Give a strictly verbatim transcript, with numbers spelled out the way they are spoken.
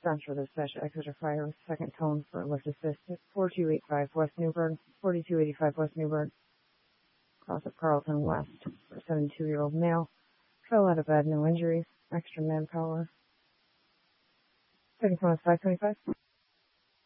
Central Dispatch, Exeter Fire with second tone for lift assist at four two eight five West Newburgh, forty-two eighty-five West Newburgh, cross at Carlton West for a seventy-two-year-old male. Fell out of bed, no injuries, extra manpower. Second tone is five twenty-five.